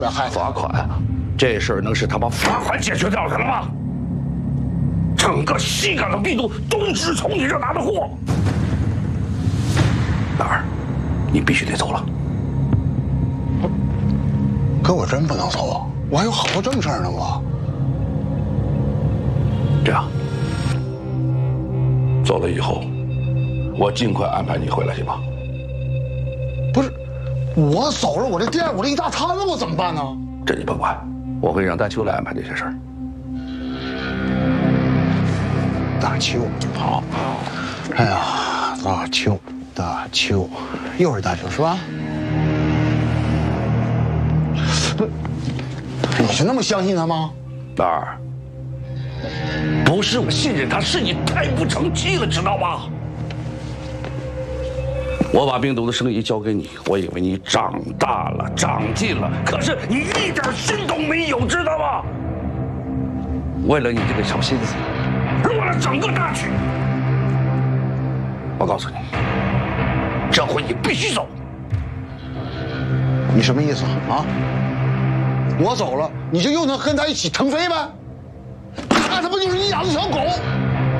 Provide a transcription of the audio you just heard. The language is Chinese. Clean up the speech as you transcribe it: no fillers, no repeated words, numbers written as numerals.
罚款，这事儿能是他妈罚款解决掉的了吗？整个西港的病毒都是从你这拿的货。哪儿？你必须得走了。 可我真不能走啊，我还有好多正事呢，我。 这样，走了以后，我尽快安排你回来，行吗？ 不是，我走了，我这店，我这一大摊子，我怎么办呢？ 这你甭管，我会让大秋来安排这些事儿。 大秋，好。哎呀，大秋，又是大秋是吧？你是那么相信他吗？ 大儿，不是我信任他，是你太不成器了，知道吗？我把病毒的生意交给你，我以为你长大了、长进了，可是你一点心都没有，知道吗？为了你这个小心思，落了整个大局。我告诉你，这回你必须走。 你什么意思啊？我走了，你就又能跟他一起腾飞呗？他不就是你养的小狗？